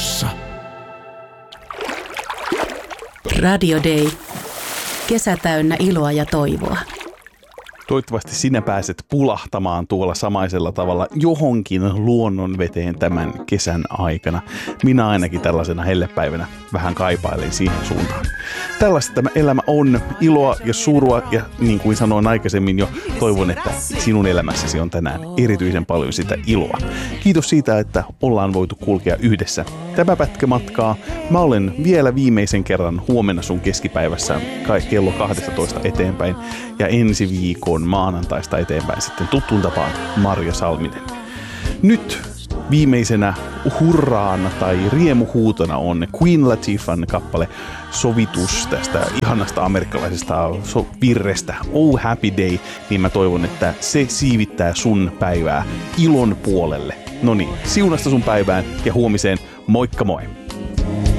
elossa. Radio Day. Kesä täynnä iloa ja toivoa. Toivottavasti sinä pääset pulahtamaan tuolla samaisella tavalla johonkin luonnonveteen tämän kesän aikana. Minä ainakin tällaisena hellepäivänä vähän kaipailen siihen suuntaan. Tällaista tämä elämä on, iloa ja surua, ja niin kuin sanoin aikaisemmin jo, toivon, että sinun elämässäsi on tänään erityisen paljon sitä iloa. Kiitos siitä, että ollaan voitu kulkea yhdessä tämä pätkä matkaa. Mä olen vielä viimeisen kerran huomenna sun keskipäivässä kello 12 eteenpäin, ja ensi viikon maanantaista eteenpäin sitten tuttuun tapaan Marja Salminen. Nyt viimeisenä hurraana tai riemuhuutona on Queen Latifahn kappale Sovitus tästä ihanasta amerikkalaisesta virrestä Oh Happy Day, niin mä toivon, että se siivittää sun päivää ilon puolelle. Noniin, siunasta sun päivään ja huomiseen, moikka moi!